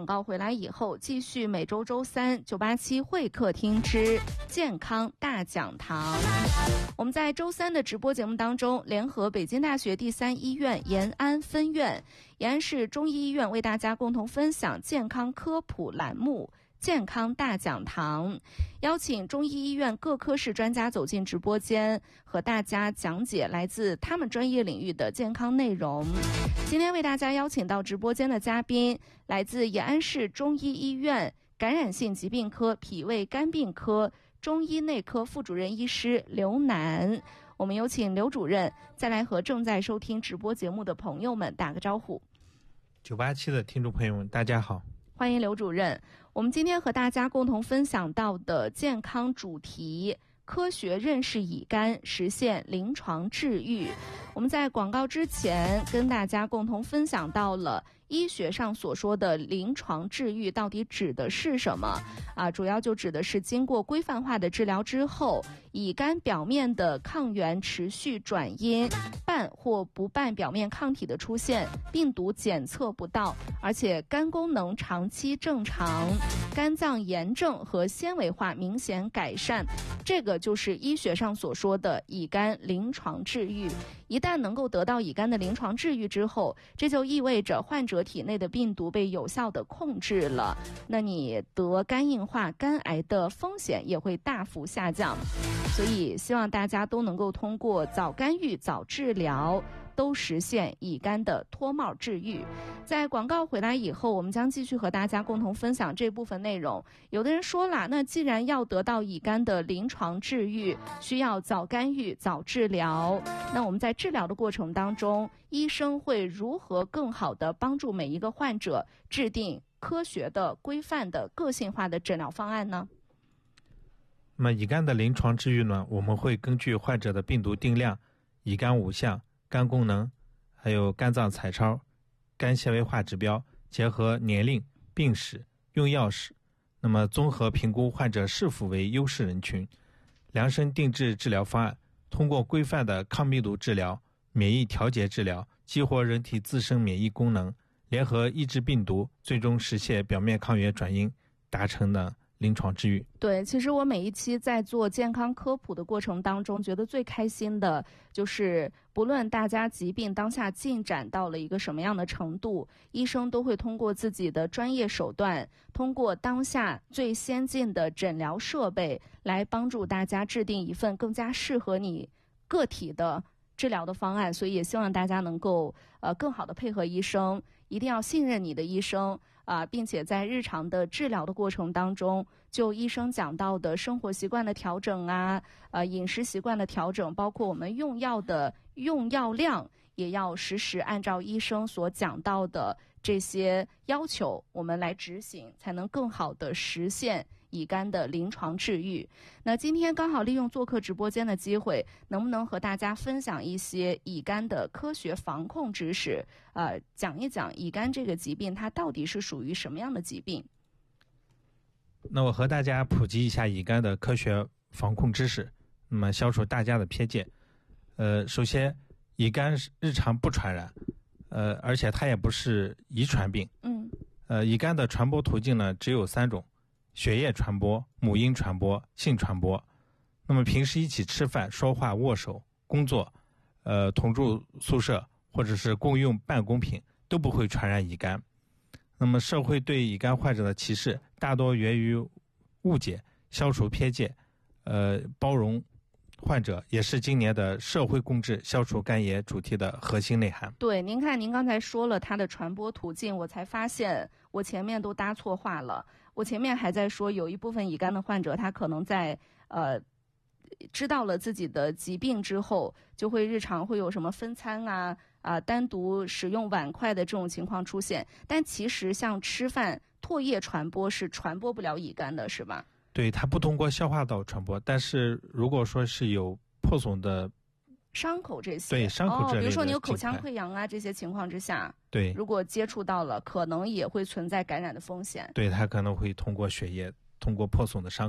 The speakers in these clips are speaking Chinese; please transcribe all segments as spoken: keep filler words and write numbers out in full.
告回来以后，继续每周周三九八七会客厅之健康大讲堂。我们在周三的直播节目当中，联合北京大学第三医院延安分院、延安市中医医院为大家共同分享健康科普栏目健康大讲堂，邀请中医医院各科室专家走进直播间，和大家讲解来自他们专业领域的健康内容。今天为大家邀请到直播间的嘉宾，来自延安市中医医院感染性疾病科脾胃肝病科中医内科副主任医师刘楠。我们有请刘主任再来和正在收听直播节目的朋友们打个招呼。 九八七的听众朋友们，大家好。 欢迎刘主任。我们今天和大家共同分享到的健康主题，科学认识乙肝，实现临床治愈。我们在广告之前跟大家共同分享到了医学上所说的临床治愈到底指的是什么啊？主要就指的是经过规范化的治疗之后，乙肝表面的抗原持续转阴，伴或不伴表面抗体的出现，病毒检测不到，而且肝功能长期正常，肝脏炎症和纤维化明显改善，这个就是医学上所说的乙肝临床治愈。一旦能够得到乙肝的临床治愈之后，这就意味着患者体内的病毒被有效的控制了，那你得肝硬化、肝癌的风险也会大幅下降。所以希望大家都能够通过早干预、早治疗，都实现乙肝的脱帽治愈。在广告回来以后，我们将继续和大家共同分享这部分内容。有的人说了，那既然要得到乙肝的临床治愈，需要早干预、早治疗，那我们在治疗的过程当中，医生会如何更好地帮助每一个患者制定科学的、规范的、个性化的诊疗方案呢？ 那么乙肝的临床治愈呢，我们会根据患者的病毒定量、乙肝五项、肝功能，还有肝脏彩超、肝纤维化指标，结合年龄、病史、用药史，那么综合评估患者是否为优势人群，量身定制治疗方案，通过规范的抗病毒治疗、免疫调节治疗，激活人体自身免疫功能，联合抑制病毒，最终实现表面抗原转阴，达成的临床治愈。 对，其实我每一期在做健康科普的过程当中，觉得最开心的就是不论大家疾病当下进展到了一个什么样的程度，医生都会通过自己的专业手段，通过当下最先进的诊疗设备来帮助大家制定一份更加适合你个体的治疗的方案。所以也希望大家能够呃更好的配合医生，一定要信任你的医生啊、呃，并且在日常的治疗的过程当中，就医生讲到的生活习惯的调整啊，呃饮食习惯的调整，包括我们用药的用药量，也要实时按照医生所讲到的这些要求，我们来执行，才能更好的实现乙肝的临床治愈。那今天刚好利用做客直播间的机会，能不能和大家分享一些乙肝的科学防控知识？呃，讲一讲乙肝这个疾病它到底是属于什么样的疾病？ 那我和大家普及一下乙肝的科学防控知识，那么消除大家的偏见。呃，首先，乙肝日常不传染，呃，而且它也不是遗传病。 嗯。 呃，乙肝的传播途径呢只有三种：血液传播、母婴传播、性传播。那么平时一起吃饭、说话、握手、工作，呃，同住宿舍或者是共用办公品都不会传染乙肝。那么社会对乙肝患者的歧视大多源于误解，消除偏见，呃，包容患者，也是今年的社会共治消除肝炎主题的核心内涵。 对，您看您刚才说了它的传播途径，我才发现我前面都搭错话了。我前面还在说有一部分乙肝的患者，他可能在呃知道了自己的疾病之后，就会日常会有什么分餐啊啊、呃、单独使用碗筷的这种情况出现。但其实像吃饭、唾液传播是传播不了乙肝的，是吧？ 对，它不通过消化道传播，但是如果说是有破损的伤口这些， 对伤口这类的、 哦，比如说你有口腔溃疡啊这些情况之下， 对， 如果接触到了，可能也会存在感染的风险。 对，它可能会通过血液、通过破损的伤口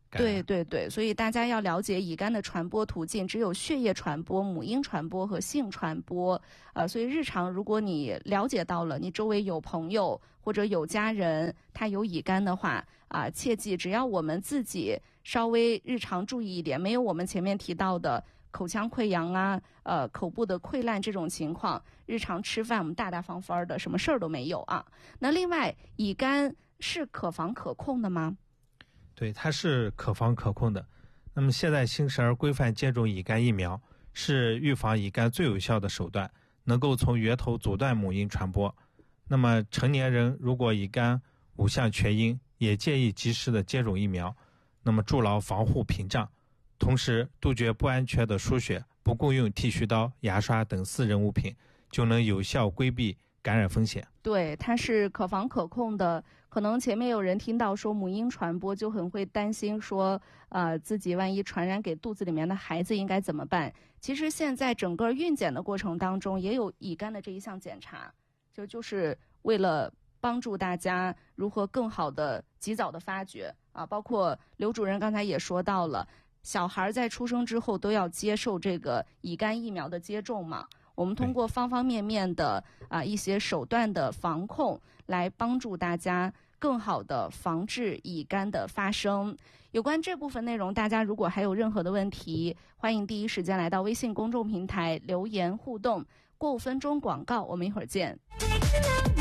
感染。 对对对，所以大家要了解乙肝的传播途径，只有血液传播、母婴传播和性传播。呃，所以日常如果你了解到了，你周围有朋友或者有家人他有乙肝的话，啊、切记只要我们自己稍微日常注意一点，没有我们前面提到的口腔溃疡啊、呃口部的溃烂这种情况，日常吃饭我们大大方方的，什么事儿都没有啊。那另外，乙肝是可防可控的吗？ 对，它是可防可控的。那么现在新生儿规范接种乙肝疫苗是预防乙肝最有效的手段，能够从源头阻断母婴传播。那么成年人如果乙肝五项全阴，也建议及时的接种疫苗，那么筑牢防护屏障，同时杜绝不安全的输血，不共用剃须刀、牙刷等私人物品，就能有效规避感染风险。 对，它是可防可控的。可能前面有人听到说母婴传播，就很会担心说，呃，自己万一传染给肚子里面的孩子应该怎么办？其实现在整个孕检的过程当中，也有乙肝的这一项检查，就就是为了帮助大家如何更好的及早的发觉啊。包括刘主任刚才也说到了，小孩在出生之后都要接受这个乙肝疫苗的接种嘛。我们通过方方面面的啊一些手段的防控，来帮助大家更好的防治乙肝的发生。有关这部分内容，大家如果还有任何的问题，欢迎第一时间来到微信公众平台留言互动。过五分钟广告，我们一会儿见。